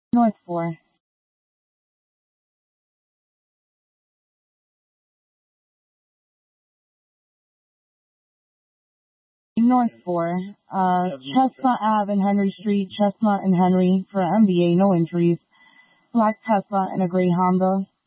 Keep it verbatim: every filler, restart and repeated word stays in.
North four. North four. Uh, Chestnut Ave and Henry Street, Chestnut and Henry for M B A, no injuries. Black Tesla and a gray Honda.